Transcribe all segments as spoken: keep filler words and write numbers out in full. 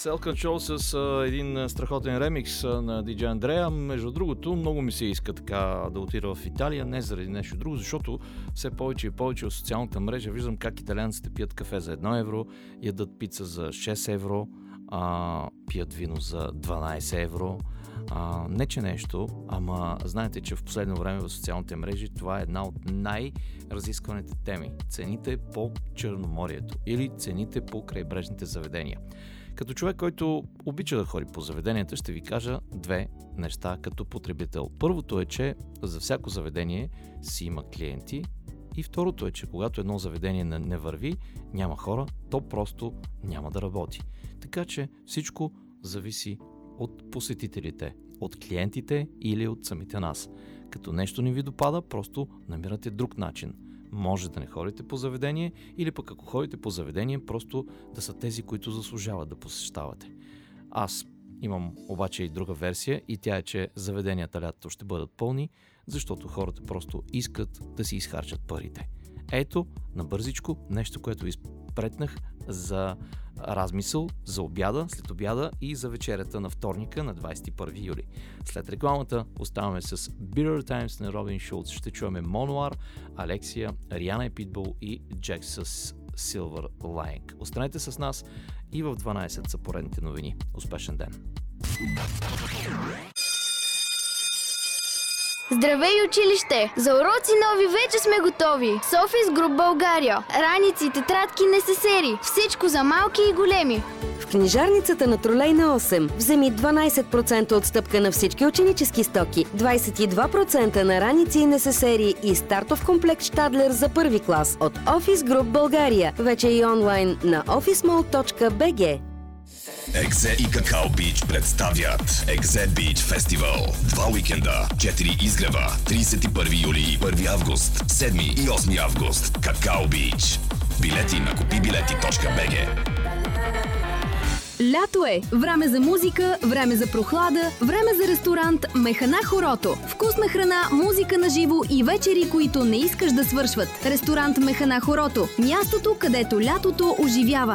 Cell Control с а, един страхотен ремикс а, на ди джей Андрея. Между другото, много ми се иска така да отида в Италия, не заради нещо друго, защото все повече и повече от социалната мрежа виждам как италианците пият кафе за едно евро, ядат пица за шест евро, а, пият вино за дванайсет евро. А, не че нещо, ама знаете, че в последно време в социалните мрежи това е една от най-разискваните теми. Цените по Черноморието или цените по крайбрежните заведения. Като човек, който обича да ходи по заведенията, ще ви кажа две неща като потребител. Първото е, че за всяко заведение си има клиенти, и второто е, че когато едно заведение не върви, няма хора, то просто няма да работи. Така че всичко зависи от посетителите, от клиентите или от самите нас. Като нещо не ви допада, просто намирате друг начин. Може да не ходите по заведение или пък ако ходите по заведение, просто да са тези, които заслужават да посещавате. Аз имам обаче и друга версия и тя е, че заведенията лятото ще бъдат пълни, защото хората просто искат да си изхарчат парите. Ето, набързичко, нещо, което изпретнах за размисъл, за обяда, след обяда и за вечерята на вторника на двайсет и първи юли. След рекламата оставаме с Bitter Times на Робин Шулц. Ще чуваме Монуар, Алексия, Риана и Питбул и Джек с Silver Lining. Останете с нас и в дванайсет са поредните новини. Успешен ден! Здравей, училище! За уроци нови вече сме готови! Софис Груп България. Раници, тетрадки, несесери. Всичко за малки и големи. В книжарницата на Тролейна осем вземи дванайсет процента отстъпка на всички ученически стоки, двайсет и два процента на раници и несесери и стартов комплект Штадлер за първи клас от Офис Груп България. Вече и онлайн на officemall точка би джи. Екзе и Какао Бич представят Екзе Бич Фестивал. Два уикенда, четири изгрева, трийсет и първи юли и първи август, седми и осми август. Какао Бич. Билети на купи билети точка би джи. Лято е! Време за музика, време за прохлада, време за ресторант Механа Хорото. Вкусна храна, музика на живо и вечери, които не искаш да свършват. Ресторант Механа Хорото. Мястото, където лятото оживява.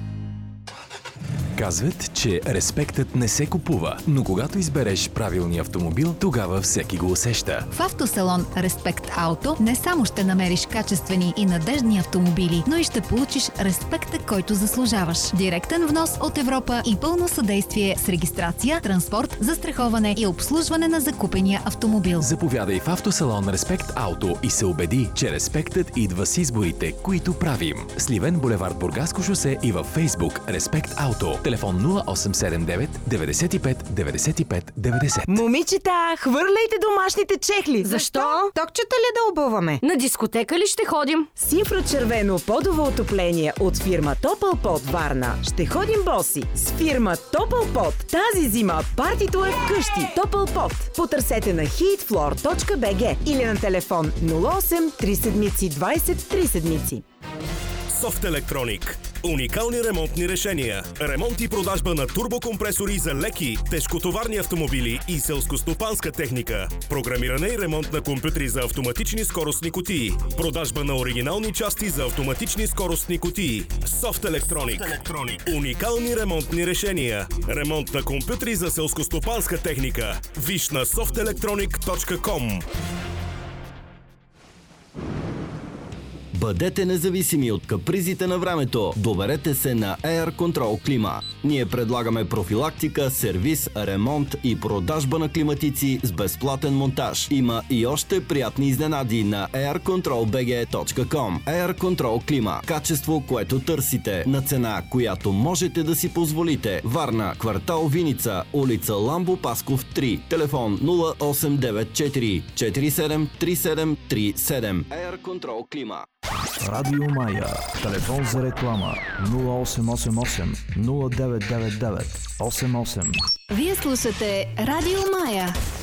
Казват, че респектът не се купува, но когато избереш правилния автомобил, тогава всеки го усеща. В автосалон Респект Ауто не само ще намериш качествени и надеждни автомобили, но и ще получиш респекта, който заслужаваш. Директен внос от Европа и пълно съдействие с регистрация, транспорт, застраховане и обслужване на закупения автомобил. Заповядай в автосалон Респект Ауто и се убеди, че респектът идва с изборите, които правим. Сливен, булевард Бургаско шосе и във Фейсбук Респект Ауто. Телефон нула осем седем девет деветдесет и пет деветдесет и пет деветдесет. Момичета, хвърляйте домашните чехли. Защо? Токчета ли да обуваме? На дискотека ли ще ходим? С инфрачервено подово отопление от фирма Топълпот Варна. Ще ходим боси. С фирма Топълпот. Тази зима партито е вкъщи. Топълпот. Потърсете на heatfloor точка би джи или на телефон нула осем три седмици двайсет три седмици. Софт Електроник. Уникални ремонтни решения. Ремонт и продажба на турбокомпресори за леки, тежкотоварни автомобили и селскостопанска техника. Програмиране и ремонт на компютри за автоматични скоростни кутии. Продажба на оригинални части за автоматични скоростни кутии. Софт Електроник. Уникални ремонтни решения. Ремонт на компютри за селскостопанска техника. Виж на софт електроник точка ком. Бъдете независими от капризите на времето. Доверете се на Air Control Клима. Ние предлагаме профилактика, сервис, ремонт и продажба на климатици с безплатен монтаж. Има и още приятни изненади на air control b g точка com. Air Control Клима. Качество, което търсите, на цена, която можете да си позволите. Варна, квартал Виница, улица Ламбо Пасков три. Телефон нула осем девет четири четири седем три седем три седем. Air Control Клима. Радио Мая. Телефон за реклама нула осем осем осем нула девет девет девет осем осем. Вие слушате Радио Мая.